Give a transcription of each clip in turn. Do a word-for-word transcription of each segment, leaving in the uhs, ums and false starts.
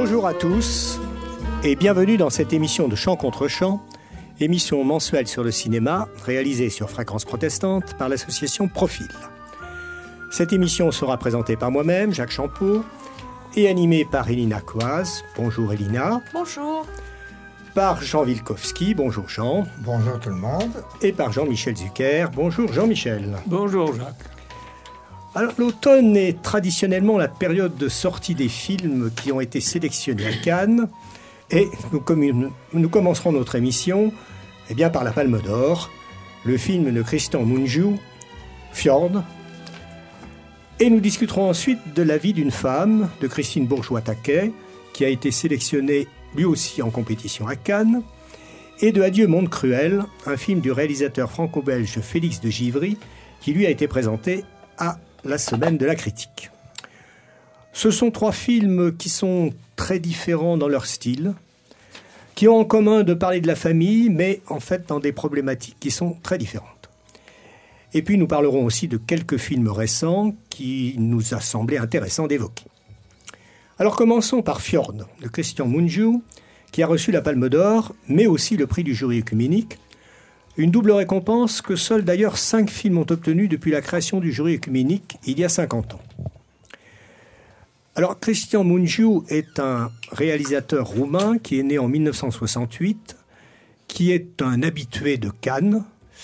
Bonjour à tous et bienvenue dans cette émission de Chant contre Chant, émission mensuelle sur le cinéma réalisée sur Fréquence Protestante par l'association Profil. Cette émission sera présentée par moi-même, Jacques Champeau, et animée par Elina Coaz. Bonjour Elina. Bonjour. Par Jean Wilkowski. Bonjour Jean. Bonjour tout le monde. Et par Jean-Michel Zucker. Bonjour Jean-Michel. Bonjour Jacques. Alors, l'automne est traditionnellement la période de sortie des films qui ont été sélectionnés à Cannes. Et nous, comme, nous commencerons notre émission eh bien, par la Palme d'Or, le film de Christian Mungiu, Fjord. Et nous discuterons ensuite de La vie d'une femme de Christine Bourgeois-Taquet, qui a été sélectionnée lui aussi en compétition à Cannes, et de Adieu monde cruel, un film du réalisateur franco-belge Félix de Givry, qui lui a été présenté à la Semaine de la critique. Ce sont trois films qui sont très différents dans leur style, qui ont en commun de parler de la famille, mais en fait dans des problématiques qui sont très différentes. Et puis nous parlerons aussi de quelques films récents qui nous a semblé intéressant d'évoquer. Alors commençons par Fjord de Christian Mungiu, qui a reçu la Palme d'Or, mais aussi le prix du jury œcuménique. Une double récompense que seuls d'ailleurs cinq films ont obtenu depuis la création du jury œcuménique il y a cinquante ans. Alors Christian Mungiu est un réalisateur roumain qui est né en dix-neuf cent soixante-huit, qui est un habitué de Cannes,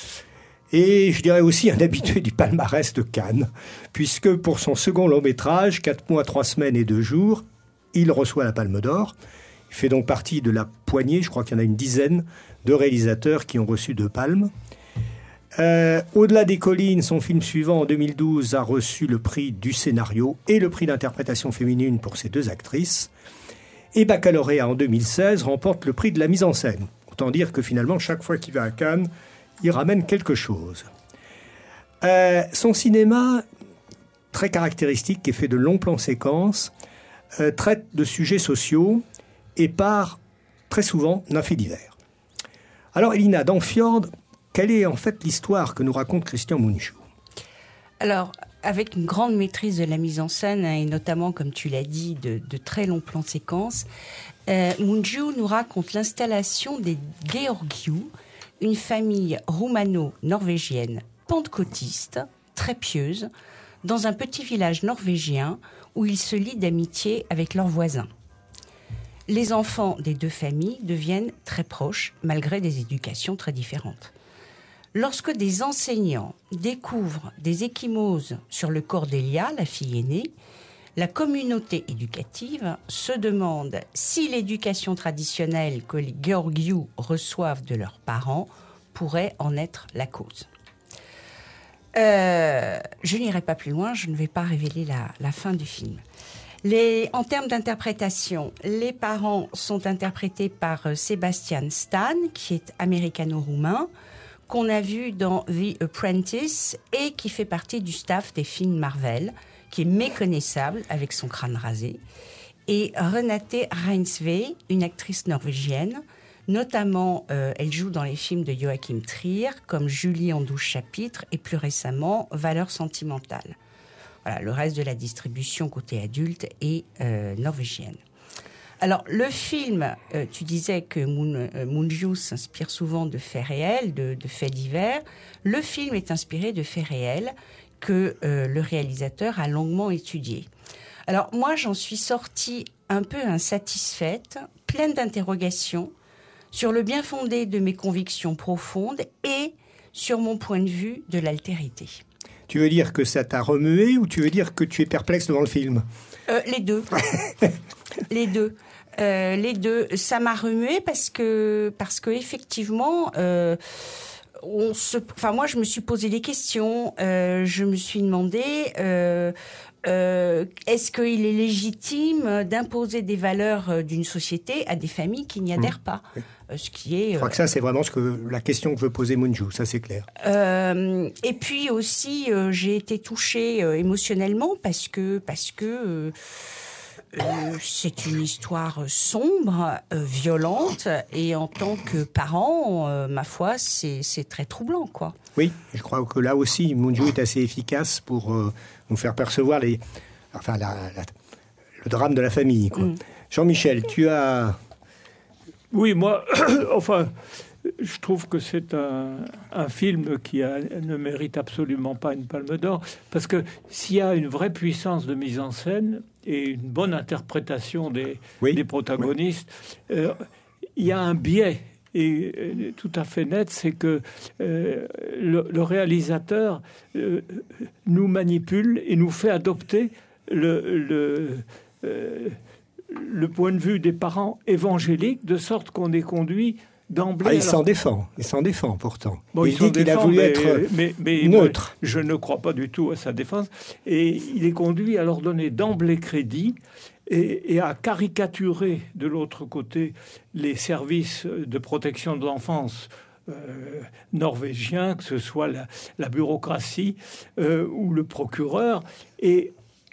et je dirais aussi un habitué du palmarès de Cannes, puisque pour son second long-métrage, quatre mois, trois semaines et deux jours, il reçoit la Palme d'Or. Il fait donc partie de la poignée, je crois qu'il y en a une dizaine, de réalisateurs qui ont reçu deux palmes. Euh, Au-delà des collines, son film suivant, en deux mille douze, a reçu le prix du scénario et le prix d'interprétation féminine pour ses deux actrices. Et Baccalauréat, en deux mille seize, remporte le prix de la mise en scène. Autant dire que finalement, chaque fois qu'il va à Cannes, il ramène quelque chose. Euh, son cinéma, très caractéristique, qui est fait de longs plans séquences, euh, traite de sujets sociaux et part très souvent d'un fait divers. Alors Elina, dans Fjord, quelle est en fait l'histoire que nous raconte Christian Mungiu ? Alors, avec une grande maîtrise de la mise en scène, hein, et notamment, comme tu l'as dit, de, de très longs plans séquences, euh, Mungiu nous raconte l'installation des Georgiou, une famille roumano-norvégienne pentecôtiste, très pieuse, dans un petit village norvégien où ils se lient d'amitié avec leurs voisins. Les enfants des deux familles deviennent très proches, malgré des éducations très différentes. Lorsque des enseignants découvrent des ecchymoses sur le corps d'Elia, la fille aînée, la communauté éducative se demande si l'éducation traditionnelle que les Georgiou reçoivent de leurs parents pourrait en être la cause. Euh, je n'irai pas plus loin, je ne vais pas révéler la, la fin du film. Les, en termes d'interprétation, les parents sont interprétés par euh, Sebastian Stan, qui est américano-roumain, qu'on a vu dans The Apprentice et qui fait partie du staff des films Marvel, qui est méconnaissable avec son crâne rasé, et Renate Reinsve, une actrice norvégienne. Notamment, euh, elle joue dans les films de Joachim Trier, comme Julie en douze chapitres, et plus récemment, Valeurs sentimentales. Voilà, le reste de la distribution côté adulte est euh, norvégienne. Alors, le film, euh, tu disais que Moon, euh, Mungiu s'inspire souvent de faits réels, de, de faits divers. Le film est inspiré de faits réels que euh, le réalisateur a longuement étudiés. Alors, moi, j'en suis sortie un peu insatisfaite, pleine d'interrogations sur le bien fondé de mes convictions profondes et sur mon point de vue de l'altérité. Tu veux dire que ça t'a remué ou tu veux dire que tu es perplexe devant le film ? euh, Les deux. les deux. Euh, les deux. Ça m'a remué parce que, parce que effectivement, euh, on se, enfin moi je me suis posé des questions. Euh, je me suis demandé. Euh, Euh, est-ce qu'il est légitime d'imposer des valeurs d'une société à des familles qui n'y adhèrent pas ? Oui. euh, ce qui est, Je crois que ça, c'est vraiment ce que, la question que veut poser Mungiu, ça c'est clair. Euh, et puis aussi, euh, j'ai été touchée euh, émotionnellement parce que, parce que euh, euh, c'est une histoire sombre, euh, violente, et en tant que parent, euh, ma foi, c'est, c'est très troublant, quoi. Oui, je crois que là aussi, Mungiu est assez efficace pour euh, nous faire percevoir les, enfin, la, la, le drame de la famille, quoi. Mm. Jean-Michel, tu as... Oui, moi, enfin, je trouve que c'est un, un film qui a, ne mérite absolument pas une palme d'or, parce que s'il y a une vraie puissance de mise en scène et une bonne interprétation des, oui. des protagonistes, oui. euh, il y a un biais. Et euh, tout à fait net, c'est que euh, le, le réalisateur euh, nous manipule et nous fait adopter le, le, euh, le point de vue des parents évangéliques, de sorte qu'on est conduit d'emblée... Ah, il alors... s'en défend, il s'en défend pourtant. Bon, il, il dit qu'il a voulu mais, être mais, mais, neutre. Moi, je ne crois pas du tout à sa défense. Et il est conduit à leur donner d'emblée crédit et, et à caricaturer de l'autre côté les services de protection de l'enfance euh, norvégiens, que ce soit la, la bureaucratie euh, ou le procureur. Et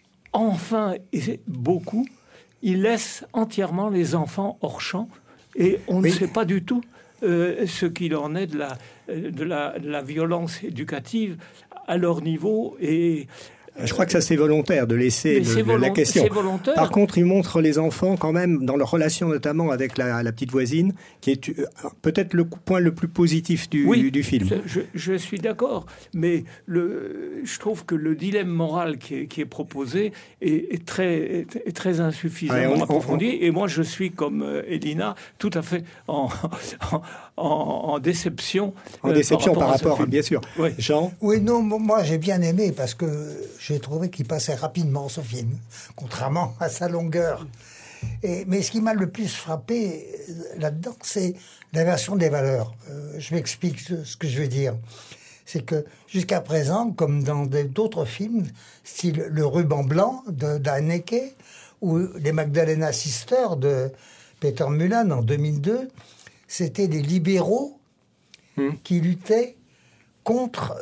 enfin, et beaucoup, il laisse entièrement les enfants hors champ et on oui. ne sait pas du tout euh, ce qu'il en est de la, de, la, de la violence éducative à leur niveau. Et je crois que ça, c'est volontaire de laisser le, volont- la question. Par contre, il montre les enfants quand même dans leur relation, notamment avec la, la petite voisine, qui est euh, peut-être le point le plus positif du, oui, du film. Je, je suis d'accord, mais le, je trouve que le dilemme moral qui est, qui est proposé est, est, très, est, est très insuffisamment ouais, on, approfondi. On, on... Et moi, je suis comme euh, Elina, tout à fait en, en, en, en déception. En euh, déception par rapport, par rapport bien sûr. Oui. Jean ? Oui, non, moi, j'ai bien aimé parce que j'ai trouvé qu'il passait rapidement, ce film, contrairement à sa longueur. Et, mais ce qui m'a le plus frappé là-dedans, c'est l'inversion des valeurs. Euh, je m'explique ce, ce que je veux dire. C'est que jusqu'à présent, comme dans d'autres films, style Le Ruban Blanc de d'Haneke ou Les Magdalena Sisters de Peter Mullan en deux mille deux, c'était des libéraux mmh. qui luttaient contre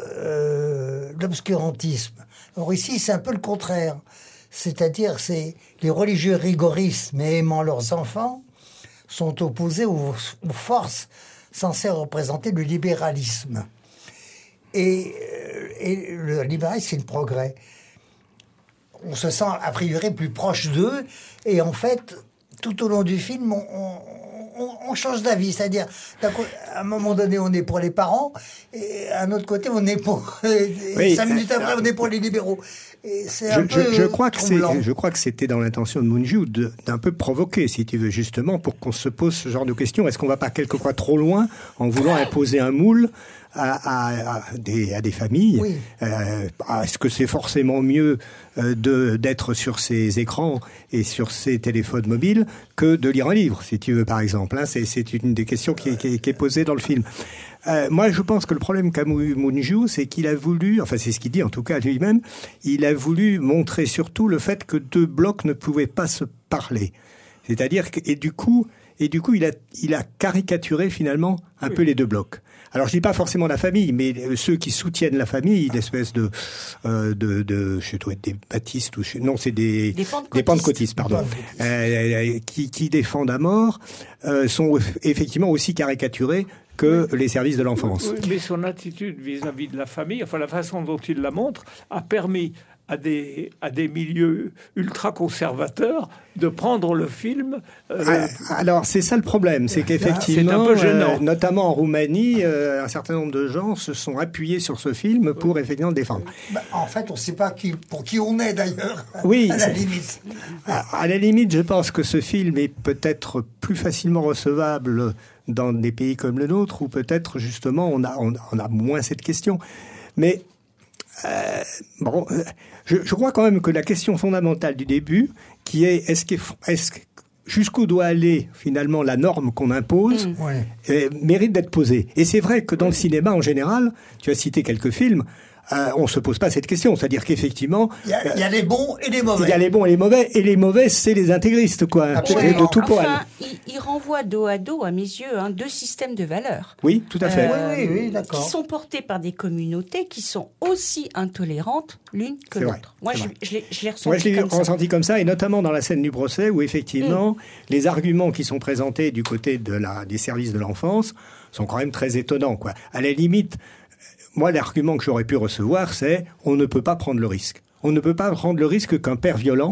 euh, l'obscurantisme. Or ici, c'est un peu le contraire. C'est-à-dire, c'est les religieux rigoristes, mais aimant leurs enfants, sont opposés aux, aux forces censées représenter le libéralisme. Et, et le libéralisme, c'est le progrès. On se sent a priori plus proche d'eux, et en fait, tout au long du film, on, on on change d'avis, c'est-à-dire à un moment donné on est pour les parents et à un autre côté on est pour oui, cinq minutes après on est pour les libéraux. Et c'est un je, peu je, je crois que c'est, je crois que c'était dans l'intention de Mungiu de, d'un peu provoquer, si tu veux, justement pour qu'on se pose ce genre de questions. Est-ce qu'on va pas quelquefois trop loin en voulant imposer un moule à, à, à, des, à des familles oui. euh, Est-ce que c'est forcément mieux euh, de, d'être sur ces écrans et sur ces téléphones mobiles que de lire un livre, si tu veux, par exemple hein, c'est, c'est une des questions qui est, qui est, qui est posée dans le film. Euh, moi, je pense que le problème qu'a Mungiu, c'est qu'il a voulu, enfin c'est ce qu'il dit en tout cas lui-même, il a voulu montrer surtout le fait que deux blocs ne pouvaient pas se parler. C'est-à-dire que, et du coup, et du coup, il a, il a caricaturé finalement un oui. peu les deux blocs. Alors, je dis pas forcément la famille, mais ceux qui soutiennent la famille, l'espèce de, euh, de, de, je dois être des baptistes ou non, c'est des, des pentecôtistes, des pentecôtistes pardon, euh, qui, qui défendent à mort, euh, sont effectivement aussi caricaturés que oui. les services de l'enfance. Oui, mais son attitude vis-à-vis de la famille, enfin la façon dont il la montre, a permis à des, à des milieux ultra-conservateurs de prendre le film. Euh... Alors, c'est ça le problème, c'est qu'effectivement, c'est un peu gênant. Euh, notamment en Roumanie, euh, un certain nombre de gens se sont appuyés sur ce film pour oui. effectivement le défendre. Bah, en fait, on ne sait pas qui, pour qui on est d'ailleurs, oui, à la limite. À, à la limite, je pense que ce film est peut-être plus facilement recevable dans des pays comme le nôtre, où peut-être justement on a, on, on a moins cette question. Mais euh, bon, je, je crois quand même que la question fondamentale du début, qui est est-ce que, est-ce que jusqu'où doit aller finalement la norme qu'on impose, mmh. euh, mérite d'être posée. Et c'est vrai que dans le cinéma en général, tu as cité quelques films, Euh, on se pose pas cette question, c'est-à-dire qu'effectivement il y, a, il y a les bons et les mauvais. Il y a les bons et les mauvais, et les mauvais c'est les intégristes quoi, ouais, de tout poil. Enfin, il, il renvoie dos à dos, à mes yeux, hein, deux systèmes de valeurs. Oui, tout à fait. Euh, oui, oui, oui, d'accord. Qui sont portés par des communautés qui sont aussi intolérantes l'une que c'est l'autre. Vrai, Moi, je, je, l'ai, je l'ai ressenti Moi, je l'ai comme ressenti ça. comme ça, et notamment dans la scène du procès où effectivement mmh. les arguments qui sont présentés du côté de la, des services de l'enfance sont quand même très étonnants quoi. À la limite. Moi, l'argument que j'aurais pu recevoir, c'est on ne peut pas prendre le risque. On ne peut pas prendre le risque qu'un père violent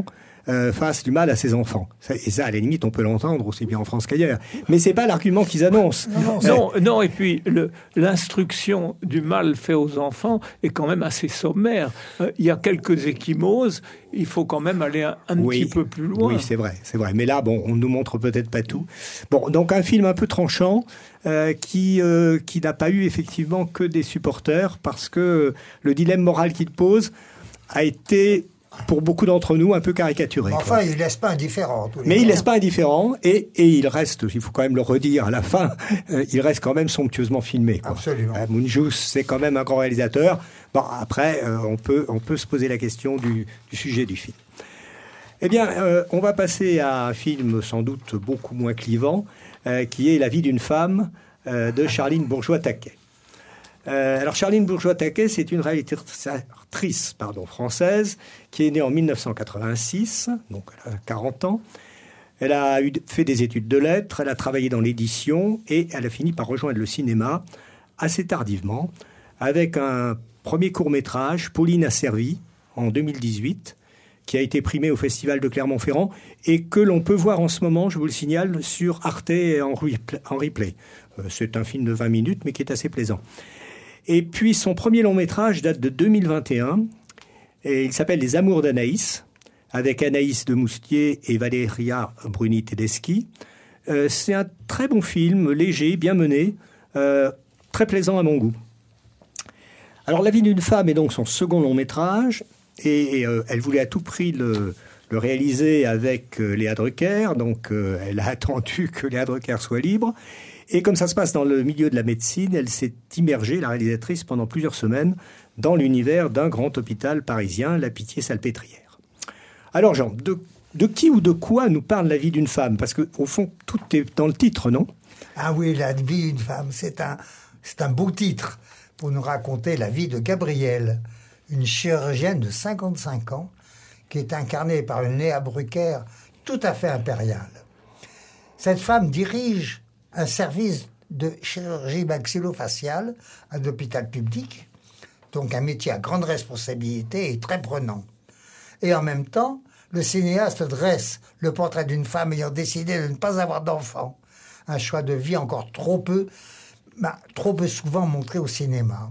euh, fasse du mal à ses enfants. Ça, et ça, à la limite, on peut l'entendre aussi bien en France qu'ailleurs. Mais c'est pas l'argument qu'ils annoncent. Non, non, non, non, et puis le, l'instruction du mal fait aux enfants est quand même assez sommaire. Euh, il y a quelques ecchymoses, il faut quand même aller un, un oui, petit peu plus loin. Oui, c'est vrai, c'est vrai. Mais là, bon, on nous montre peut-être pas tout. Bon, donc un film un peu tranchant euh, qui euh, qui n'a pas eu effectivement que des supporters parce que le dilemme moral qu'il pose a été, pour beaucoup d'entre nous, un peu caricaturé. Enfin, quoi. il ne laisse pas indifférent. Mais il ne laisse pas indifférent et, et il reste, il faut quand même le redire à la fin, euh, il reste quand même somptueusement filmé. Quoi. Absolument. Euh, Munjus, c'est quand même un grand réalisateur. Bon, après, euh, on, peut, on peut se poser la question du, du sujet du film. Eh bien, euh, on va passer à un film sans doute beaucoup moins clivant, euh, qui est La vie d'une femme euh, de Charline Bourgeois-Taquet. Euh, alors, Charline Bourgeois-Taquet, c'est une réalisatrice pardon, française qui est née en dix-neuf cent quatre-vingt-six, donc elle a quarante ans. Elle a eu, fait des études de lettres, elle a travaillé dans l'édition et elle a fini par rejoindre le cinéma assez tardivement avec un premier court-métrage, Pauline a servi, en deux mille dix-huit, qui a été primé au Festival de Clermont-Ferrand et que l'on peut voir en ce moment, je vous le signale, sur Arte et en replay. Euh, c'est un film de vingt minutes, mais qui est assez plaisant. Et puis, son premier long-métrage date de deux mille vingt et un, et il s'appelle Les Amours d'Anaïs, avec Anaïs de Moustier et Valéria Bruni-Tedeschi. Euh, c'est un très bon film, léger, bien mené, euh, très plaisant à mon goût. Alors, La vie d'une femme est donc son second long-métrage, et, et euh, elle voulait à tout prix le, le réaliser avec euh, Léa Drucker, donc euh, elle a attendu que Léa Drucker soit libre. Et comme ça se passe dans le milieu de la médecine, elle s'est immergée, la réalisatrice, pendant plusieurs semaines dans l'univers d'un grand hôpital parisien, la Pitié-Salpêtrière. Alors Jean, de, de qui ou de quoi nous parle La vie d'une femme ? Parce qu'au fond, tout est dans le titre, non ? Ah oui, La vie d'une femme, c'est un, c'est un beau titre pour nous raconter la vie de Gabrielle, une chirurgienne de cinquante-cinq ans qui est incarnée par une Léa Drucker tout à fait impériale. Cette femme dirige un service de chirurgie maxillofaciale à l'hôpital public, donc un métier à grande responsabilité et très prenant. Et en même temps, le cinéaste dresse le portrait d'une femme ayant décidé de ne pas avoir d'enfant, un choix de vie encore trop peu, bah, trop peu souvent montré au cinéma.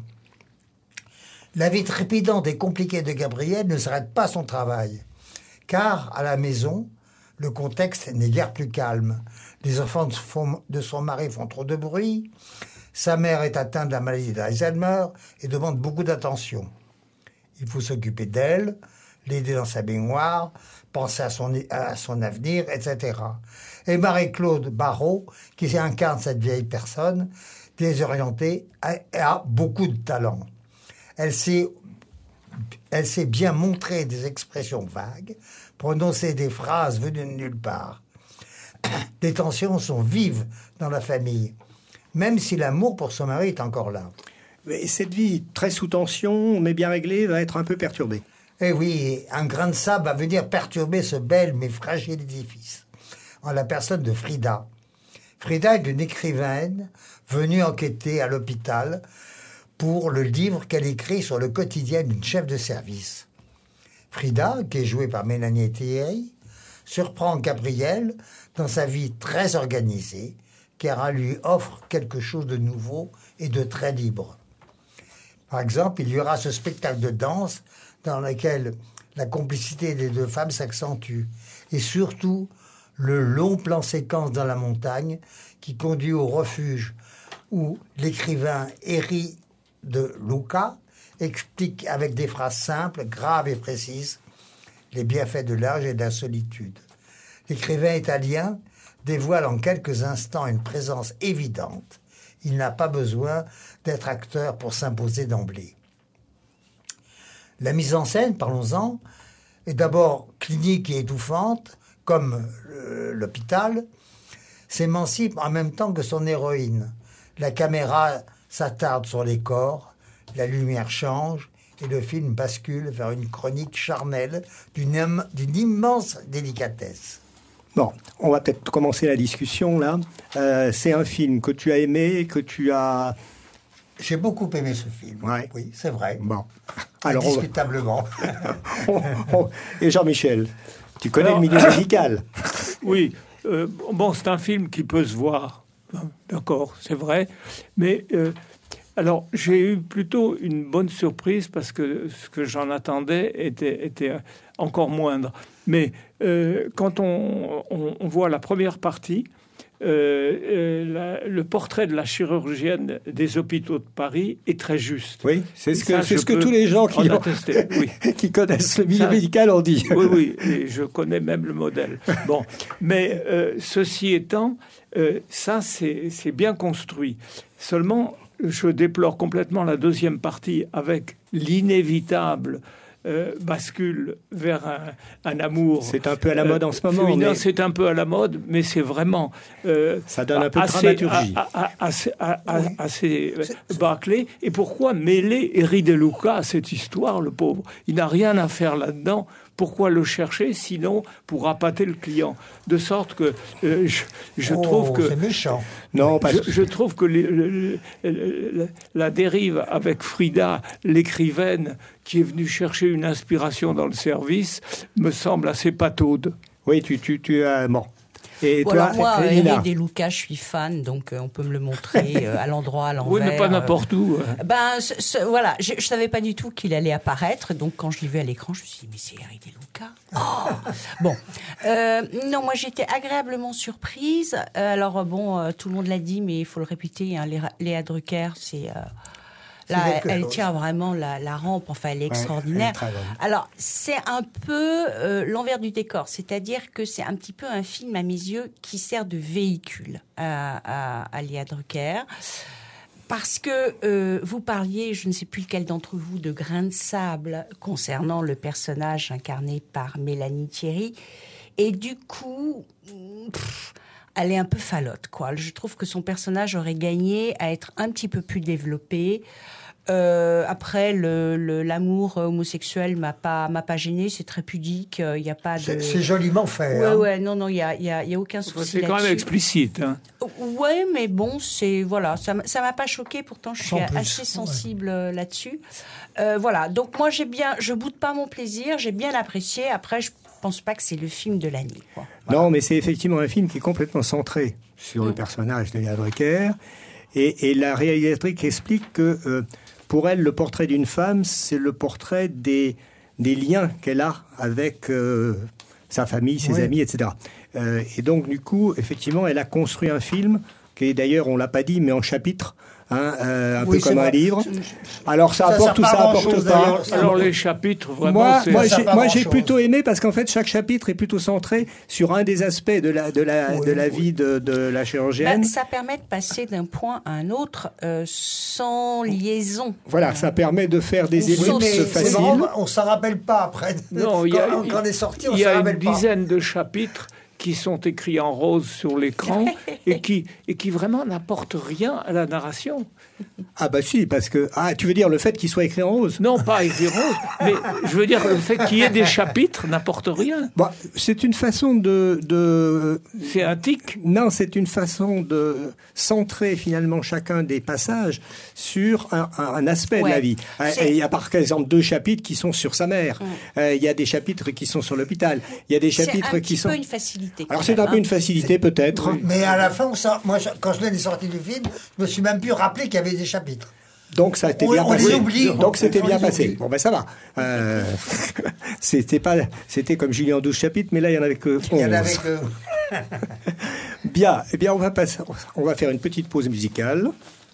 La vie trépidante et compliquée de Gabrielle ne s'arrête pas son travail, car à la maison, le contexte n'est guère plus calme. Les enfants de son mari font trop de bruit. Sa mère est atteinte de la maladie d'Alzheimer et demande beaucoup d'attention. Il faut s'occuper d'elle, l'aider dans sa baignoire, penser à son, à son avenir, et cetera. Et Marie-Claude Barrault, qui incarne cette vieille personne, désorientée, a, a beaucoup de talent. Elle sait, elle sait bien montrer des expressions vagues, prononcer des phrases venues de nulle part. Les tensions sont vives dans la famille, même si l'amour pour son mari est encore là. Mais cette vie très sous tension, mais bien réglée, va être un peu perturbée. Eh oui, un grain de sable va venir perturber ce bel mais fragile édifice, en la personne de Frida. Frida est une écrivaine venue enquêter à l'hôpital pour le livre qu'elle écrit sur le quotidien d'une chef de service. Frida, qui est jouée par Mélanie Thierry, surprend Gabrielle dans sa vie très organisée, car elle lui offre quelque chose de nouveau et de très libre. Par exemple, il y aura ce spectacle de danse dans lequel la complicité des deux femmes s'accentue, et surtout le long plan séquence dans la montagne qui conduit au refuge où l'écrivain Eri de Luca explique avec des phrases simples, graves et précises les bienfaits de l'âge et de la solitude. L'écrivain italien dévoile en quelques instants une présence évidente. Il n'a pas besoin d'être acteur pour s'imposer d'emblée. La mise en scène, parlons-en, est d'abord clinique et étouffante, comme euh, l'hôpital, s'émancipe en même temps que son héroïne. La caméra s'attarde sur les corps, la lumière change et le film bascule vers une chronique charnelle d'une, d'une immense délicatesse. Bon, on va peut-être commencer la discussion là. Euh, c'est un film que tu as aimé, que tu as... J'ai beaucoup aimé ce film. Ouais. Oui, c'est vrai. Bon. Alors, indiscutablement. on va... Et Jean-Michel, Tu connais Alors, le milieu médical. Oui, euh, bon, c'est un film qui peut se voir, d'accord, c'est vrai, mais euh, alors j'ai eu plutôt une bonne surprise parce que ce que j'en attendais était, était encore moindre. Mais euh, quand on, on, on voit la première partie, Euh, euh, la, le portrait de la chirurgienne des hôpitaux de Paris est très juste. Oui, c'est ce que, Ça, c'est je ce que peux tous les gens qui, en ont- attester, oui. qui connaissent le milieu Ça- médical ont dit. Oui, oui, et je connais même le modèle. Bon, mais euh, ceci étant, euh, ça, c'est c'est bien construit. Seulement, je déplore complètement la deuxième partie avec l'inévitable euh, bascule vers un, un amour. C'est un peu à la mode en ce moment. féminin, mais c'est un peu à la mode, mais c'est vraiment. euh, Ça donne un peu de assez- dramaturgie. a- a- a- Assez, a- a- assez euh, bâclé. Et pourquoi mêler Eri De Luca à cette histoire, le pauvre? Il n'a rien à faire là-dedans. Pourquoi le chercher, sinon pour appâter le client? De sorte que euh, je, je Oh, trouve que c'est méchant. non, parce je, je trouve que les- le- le- le- la dérive avec Frida, l'écrivaine, qui est venue chercher une inspiration dans le service, me semble assez pataude. oui, tu, tu, tu as bon. Et Bon, toi, alors moi, euh, Elena, Eri De Luca, je suis fan, donc euh, on peut me le montrer euh, à l'endroit, à l'envers. Oui, mais pas euh. n'importe où. Ben, ce- ce- voilà, je, je savais pas du tout qu'il allait apparaître, donc quand je l'ai vu à l'écran, je me suis dit, mais c'est Eri De Luca. Oh bon, euh, non, moi j'étais agréablement surprise. Euh, alors bon, euh, tout le monde l'a dit, mais il faut le répéter, hein, Léa, Léa Drucker, c'est euh, là, C'est quelque elle chose. tient vraiment la, la rampe. Enfin, elle est Ouais, extraordinaire. elle est très bonne. Alors, c'est un peu euh, l'envers du décor, c'est-à-dire que c'est un petit peu un film, à mes yeux, qui sert de véhicule à, à, à Léa Drucker. Parce que euh, vous parliez, je ne sais plus lequel d'entre vous, de grain de sable concernant le personnage incarné par Mélanie Thierry. Et du coup, pff, elle est un peu falote, quoi. Je trouve que son personnage aurait gagné à être un petit peu plus développé. Euh, après, le, le, l'amour homosexuel m'a pas m'a pas gêné. C'est très pudique. Il y a pas de. C'est c'est joliment fait. Ouais, hein. ouais, non, non, il y a, il y a, il y a aucun souci C'est quand même là-dessus. explicite. Hein. Ouais, mais bon, c'est voilà, ça m- ça m'a pas choqué. Pourtant, je suis Sans plus, assez ouais. sensible euh, là-dessus. Euh, voilà, donc moi j'ai bien, je boude pas mon plaisir, j'ai bien apprécié. Après, je pense pas que c'est le film de l'année, quoi. non, mais c'est effectivement un film qui est complètement centré sur le Mm. personnage de Léa Drucker. Et, et la réalisatrice explique que euh, pour elle, le portrait d'une femme, c'est le portrait des, des liens qu'elle a avec euh, sa famille, ses Oui. amis, et cetera. Euh, et donc, du coup, effectivement, elle a construit un film qui est d'ailleurs, on l'a pas dit, mais en chapitres, hein, euh, un Oui, peu comme c'est un vrai. livre. Alors, ça, Ça apporte sert ou pas ça à apporte grand-chose, pas. d'ailleurs. Ça Alors va. les chapitres, vraiment, Moi, c'est... moi, Ça sert j'ai, pas à moi, j'ai grand-chose. plutôt aimé parce qu'en fait, chaque chapitre est plutôt centré sur un des aspects de la, de la, Oui, de la oui. vie de, de la chirurgienne. Ben, ça permet de passer d'un point à un autre euh, sans liaison. Voilà, ça permet de faire des Oui, Oui, ellipses mais c'est faciles. marrant, on s'en rappelle pas après. Non, il y a, quand, quand on est sorti, on il y s'en a une rappelle pas. dizaine de chapitres qui sont écrits en rose sur l'écran et qui, et qui vraiment n'apportent rien à la narration. Ah bah si, parce que... Ah, tu veux dire le fait qu'il soit écrit en rose? Non, pas écrit rose, mais je veux dire, le fait qu'il y ait des chapitres n'apporte rien. Bah, c'est une façon de... de... C'est un tic. Non, c'est une façon de centrer finalement chacun des passages sur un, un- un aspect de Ouais. la vie. Euh, C'est- et Il y a par exemple deux chapitres qui sont sur sa mère. Euh, Il y a des chapitres qui sont sur l'hôpital. Il y a des C'est chapitres un qui petit sont... peu une facilité. Alors quand c'est même, un peu hein. une facilité peut-être. Mais à la fin, on s'en- moi, je- quand je l'ai sorti du film, je me suis même plus rappelé qu'il y avait des chapitres. Donc ça a été On- bien on les passé. oublie. Donc c'était On bien les passé. oublie. Bon ben ça va. Euh, c'était pas, c'était comme Julien douze chapitres, mais là il y en avait que Il y en onze. avait que... Bien. Eh bien on va passer, on va faire une petite pause musicale